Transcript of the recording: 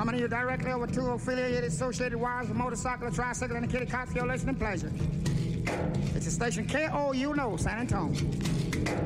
Coming to you directly over two affiliated associated wires, a motorcycle, a tricycle, and a kitty cock for your listening pleasure. It's a station KOUNO, San Antonio.